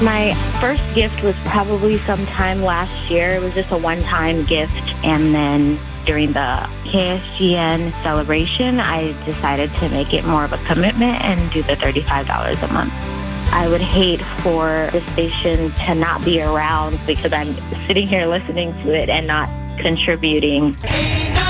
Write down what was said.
My first gift was probably sometime last year. It was just a one-time gift. And then during the KSGN celebration, I decided to make it more of a commitment and do the $35 a month. I would hate for the station to not be around because I'm sitting here listening to it and not contributing.